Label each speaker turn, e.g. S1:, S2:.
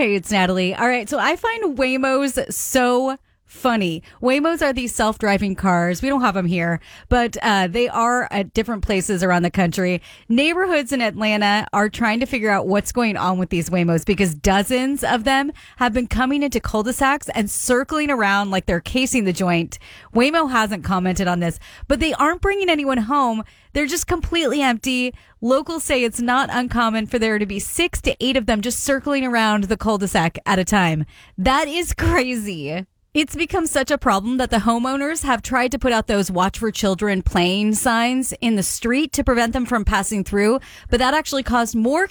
S1: Hey, it's Natalie. All right, so I find Waymos so funny. Waymos are these self-driving cars. We don't have them here, but they are at different places around the country. Neighborhoods in Atlanta are trying to figure out what's going on with these Waymos because dozens of them have been coming into cul-de-sacs and circling around like they're casing the joint. Waymo hasn't commented on this, but they aren't bringing anyone home. They're just completely empty. Locals say it's not uncommon for there to be 6 to 8 of them just circling around the cul-de-sac at a time. That is crazy. It's become such a problem that the homeowners have tried to put out those watch for children playing signs in the street to prevent them from passing through, but that actually caused more